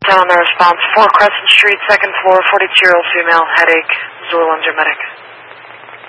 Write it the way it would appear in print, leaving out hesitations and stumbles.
10 on the response. 4 Crescent Street, second floor, 42-year-old female, headache, Zulu Medic.